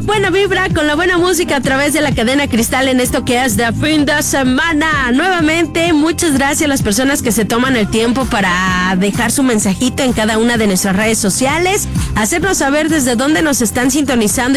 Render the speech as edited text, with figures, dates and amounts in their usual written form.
buena vibra, con la buena música a través de la cadena Cristal en esto que es de fin de semana. Nuevamente, muchas gracias a las personas que se toman el tiempo para dejar su mensajito en cada una de nuestras redes sociales, hacernos saber desde dónde nos están sintonizando